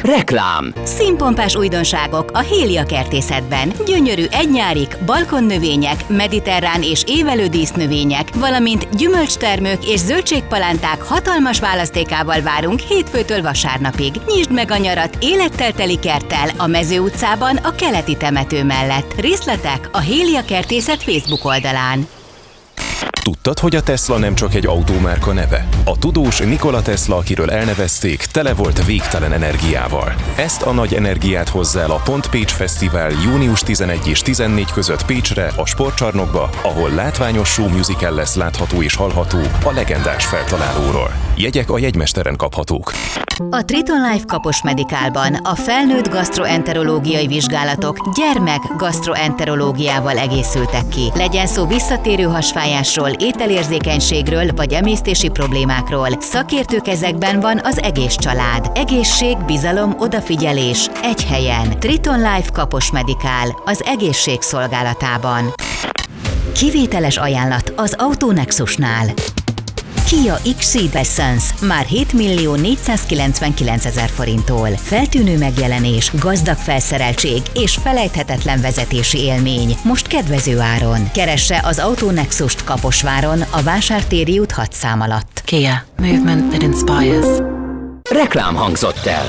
Reklám. Színpompás újdonságok a Hélia kertészetben. Gyönyörű egynyárik, balkonnövények, mediterrán és évelő dísznövények, valamint gyümölcstermők és zöldségpalánták hatalmas választékával várunk hétfőtől vasárnapig. Nyisd meg a nyarat élettel teli kerttel a Mező utcában a keleti temető mellett. Részletek a Hélia kertészet Facebook oldalán. Tudtad, hogy a Tesla nem csak egy autómárka neve? A tudós Nikola Tesla, akiről elnevezték, tele volt végtelen energiával. Ezt a nagy energiát hozza el a Pont Pécs Fesztivál június 11 és 14 között Pécsre, a Sportcsarnokba, ahol látványos show musical lesz látható és hallható a legendás feltalálóról. Jegyek a jegymesteren kaphatók. A Triton Life Kapos Medikálban a felnőtt gasztroenterológiai vizsgálatok gyermek gasztroenterológiával egészültek ki. Legyen szó visszatérő hasfájásról, ételérzékenységről vagy emésztési problémákról. Szakértő kezekben van az egész család. Egészség, bizalom, odafigyelés egy helyen. Triton Life Kapos Medikál az egészség szolgálatában. Kivételes ajánlat az Autonexusnál. Kia X-Ceed Essence már 7.499.000 forinttól. Feltűnő megjelenés, gazdag felszereltség és felejthetetlen vezetési élmény. Most kedvező áron. Keresse az Autonexust Kaposváron a Vásártéri út 6 szám alatt. Kia. Movement that inspires. Reklám hangzott el.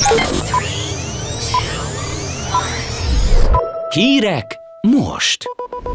Hírek most.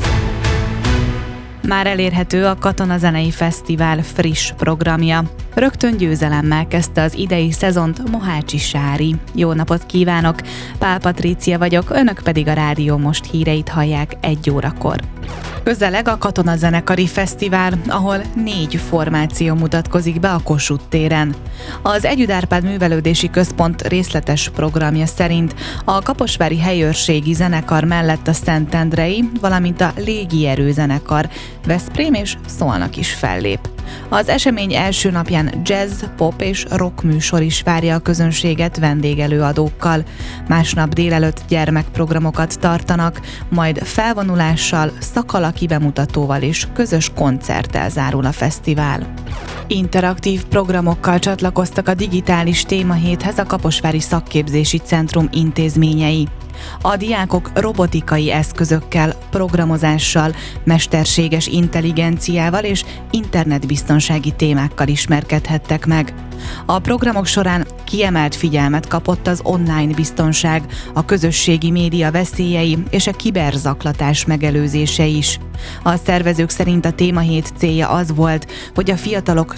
Már elérhető a Katona Zenei Fesztivál friss programja. Rögtön győzelemmel kezdte az idei szezont Mohácsi Sári. Jó napot kívánok! Pál Patrícia vagyok, önök pedig a Rádió Most híreit hallják 1 órakor. Közeleg a Katona Zenekari Fesztivál, ahol 4 formáció mutatkozik be a Kossuth téren. Az Együtt Árpád Művelődési Központ részletes programja szerint a kaposvári helyőrségi zenekar mellett a Szentendrei, valamint a Légierő zenekar Veszprém és Szolnok is fellép. Az esemény első napján jazz, pop és rock műsor is várja a közönséget vendégelőadókkal. Másnap délelőtt gyermekprogramokat tartanak, majd felvonulással, szakalaki bemutatóval és közös koncerttel zárul a fesztivál. Interaktív programokkal csatlakoztak a digitális témahéthez a Kaposvári Szakképzési Centrum intézményei. A diákok robotikai eszközökkel, programozással, mesterséges intelligenciával és internetbiztonsági témákkal ismerkedhettek meg. A programok során kiemelt figyelmet kapott az online biztonság, a közösségi média veszélyei és a kiberzaklatás megelőzése is. A szervezők szerint a témahét célja az volt, hogy a fiatalok